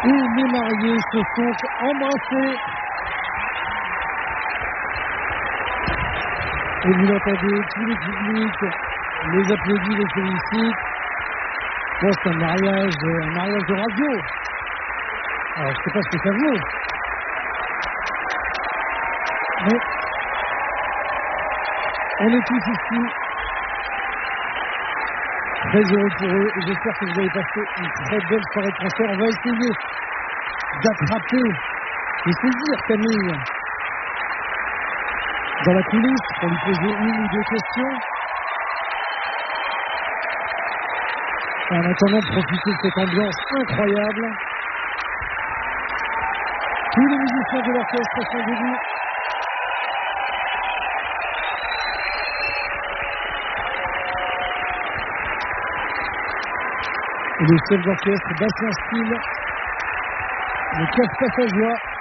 Et les mariés se sont embrassés. Et vous l'entendez, tous les publics les applaudissent, les félicitent. Bon, c'est un mariage de radio. Alors, je ne sais pas ce que ça vaut. Mais on est tous ici très heureux pour eux et j'espère que vous avez passé une très belle soirée de concert. On va essayer d'attraper, de saisir Camille dans la coulisse pour lui poser une ou deux questions. En attendant de profiter de cette ambiance incroyable. Tous les musiciens de l'orchestre sont debout. Et le chef d'orchestre Bastien Steele ne casse pas sa joie.